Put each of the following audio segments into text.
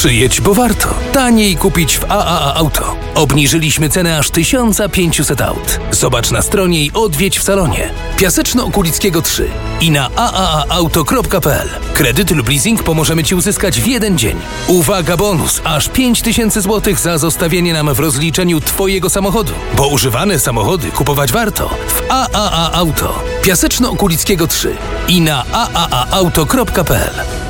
Przyjedź, bo warto. Taniej kupić w AAA Auto. Obniżyliśmy cenę aż 1500 aut. Zobacz na stronie i odwiedź w salonie. Piaseczno-Okulickiego 3 i na aaauto.pl. Kredyt lub leasing pomożemy Ci uzyskać w jeden dzień. Uwaga, bonus! Aż 5000 zł za zostawienie nam w rozliczeniu Twojego samochodu. Bo używane samochody kupować warto w AAA Auto. Piaseczno-Okulickiego 3 i na aaauto.pl.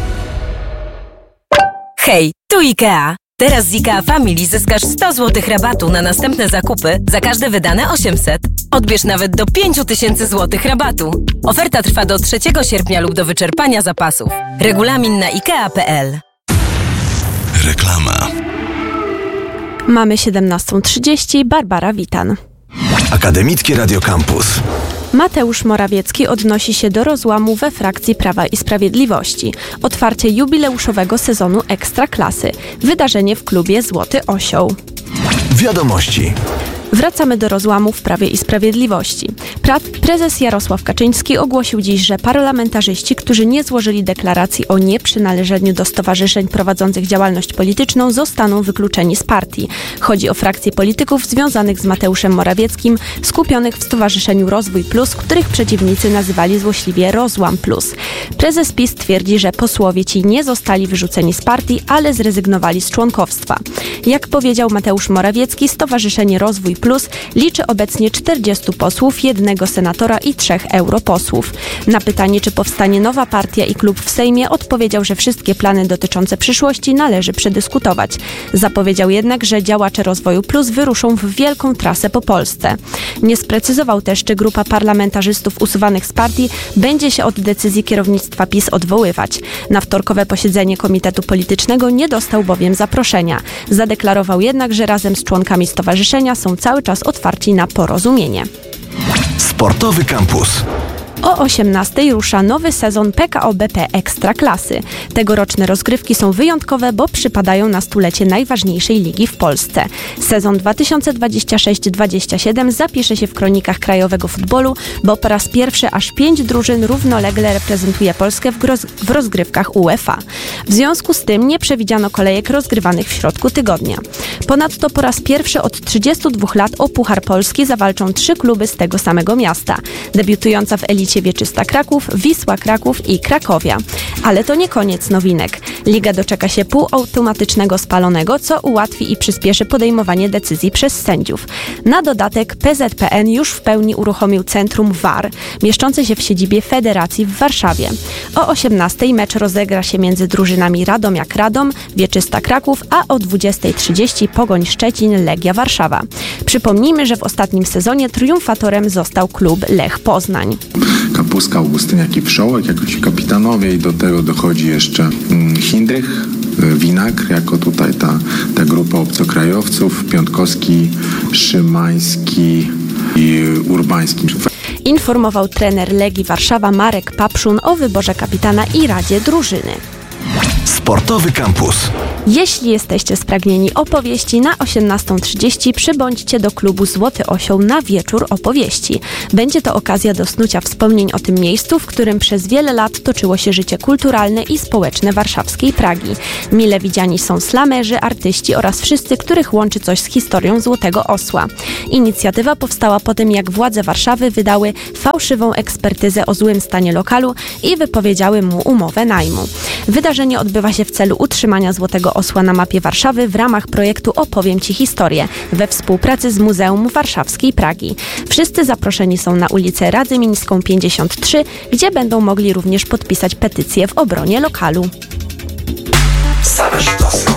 Hej, tu IKEA. Teraz z IKEA Family zyskasz 100 zł rabatu na następne zakupy za każde wydane 800. Odbierz nawet do 5000 zł rabatu. Oferta trwa do 3 sierpnia lub do wyczerpania zapasów. Regulamin na ikea.pl. Reklama. Mamy 17:30. Barbara Witan. Akademickie Radio Campus. Mateusz Morawiecki odnosi się do rozłamu we frakcji Prawa i Sprawiedliwości. Otwarcie jubileuszowego sezonu Ekstraklasy. Wydarzenie w klubie Złoty Osioł. Wiadomości. Wracamy do rozłamu w Prawie i Sprawiedliwości. Prezes Jarosław Kaczyński ogłosił dziś, że parlamentarzyści, którzy nie złożyli deklaracji o nieprzynależeniu do stowarzyszeń prowadzących działalność polityczną, zostaną wykluczeni z partii. Chodzi o frakcje polityków związanych z Mateuszem Morawieckim, skupionych w Stowarzyszeniu Rozwój Plus, których przeciwnicy nazywali złośliwie Rozłam Plus. Prezes PiS twierdzi, że posłowie ci nie zostali wyrzuceni z partii, ale zrezygnowali z członkowstwa. Jak powiedział Mateusz Morawiecki, Stowarzyszenie Rozwój Plus liczy obecnie 40 posłów, 1 senatora i 3 europosłów. Na pytanie, czy powstanie nowa partia i klub w Sejmie, odpowiedział, że wszystkie plany dotyczące przyszłości należy przedyskutować. Zapowiedział jednak, że działacze Rozwoju Plus wyruszą w wielką trasę po Polsce. Nie sprecyzował też, czy grupa parlamentarzystów usuwanych z partii będzie się od decyzji kierownictwa PiS odwoływać. Na wtorkowe posiedzenie Komitetu Politycznego nie dostał bowiem zaproszenia. Zadeklarował jednak, że razem z członkami stowarzyszenia są cały czas otwarci na porozumienie. Sportowy Campus. O 18:00 rusza nowy sezon PKO BP Ekstraklasy. Tegoroczne rozgrywki są wyjątkowe, bo przypadają na stulecie najważniejszej ligi w Polsce. Sezon 2026-27 zapisze się w kronikach krajowego futbolu, bo po raz pierwszy aż 5 drużyn równolegle reprezentuje Polskę w rozgrywkach UEFA. W związku z tym nie przewidziano kolejek rozgrywanych w środku tygodnia. Ponadto po raz pierwszy od 32 lat o Puchar Polski zawalczą 3 kluby z tego samego miasta. Debiutująca w elicie Wieczysta Kraków, Wisła Kraków i Krakowia. Ale to nie koniec nowinek. Liga doczeka się półautomatycznego spalonego, co ułatwi i przyspieszy podejmowanie decyzji przez sędziów. Na dodatek PZPN już w pełni uruchomił centrum VAR, mieszczące się w siedzibie Federacji w Warszawie. O 18:00 mecz rozegra się między drużynami Radomiak Radom, Wieczysta Kraków, a o 20:30 Pogoń Szczecin, Legia Warszawa. Przypomnijmy, że w ostatnim sezonie triumfatorem został klub Lech Poznań. Kapuska, Augustyniak i Wszołek jako ci kapitanowie i do tego dochodzi jeszcze Hindrych, Winagr jako tutaj ta grupa obcokrajowców, Piątkowski, Szymański i Urbański. Informował trener Legii Warszawa Marek Papszun o wyborze kapitana i radzie drużyny. Sportowy Campus. Jeśli jesteście spragnieni opowieści, na 18:30 przybądźcie do klubu Złoty Osioł na wieczór opowieści. Będzie to okazja do snucia wspomnień o tym miejscu, w którym przez wiele lat toczyło się życie kulturalne i społeczne warszawskiej Pragi. Mile widziani są slamerzy, artyści oraz wszyscy, których łączy coś z historią Złotego Osła. Inicjatywa powstała po tym, jak władze Warszawy wydały fałszywą ekspertyzę o złym stanie lokalu i wypowiedziały mu umowę najmu. Wydarzenie odbywa się w celu utrzymania Złotego Osła na mapie Warszawy w ramach projektu Opowiem Ci historię we współpracy z Muzeum Warszawskiej Pragi. Wszyscy zaproszeni są na ulicę Radzymińską 53, gdzie będą mogli również podpisać petycję w obronie lokalu. Same sztosy.